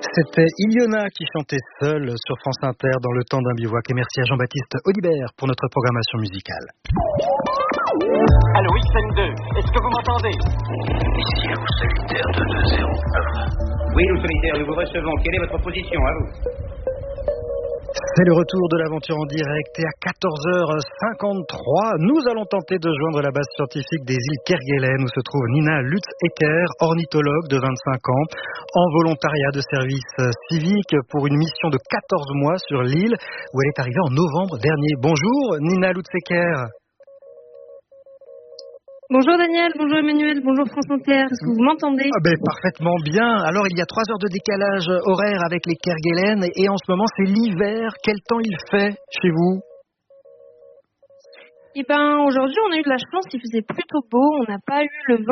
C'était Iliona qui chantait seule sur France Inter dans le temps d'un bivouac. Et merci à Jean-Baptiste Audibert pour notre programmation musicale. Allô, XN2, est-ce que vous m'entendez? Ici le solitaire 220 à vous. Oui, nous solitaire, nous vous recevons. Quelle est votre position, à vous? C'est le retour de l'aventure en direct et à 14h53, nous allons tenter de joindre la base scientifique des îles Kerguelen où se trouve Nina Lutz-Ecker, ornithologue de 25 ans, en volontariat de service civique pour une mission de 14 mois sur l'île où elle est arrivée en novembre dernier. Bonjour Nina Lutz-Ecker. Bonjour Daniel, bonjour Emmanuel, bonjour France Inter, est-ce que vous m'entendez? Parfaitement bien. Alors il y a 3 heures de décalage horaire avec les Kerguelen et en ce moment c'est l'hiver. Quel temps il fait chez vous? Aujourd'hui on a eu de la chance, il faisait plutôt beau, on n'a pas eu le vent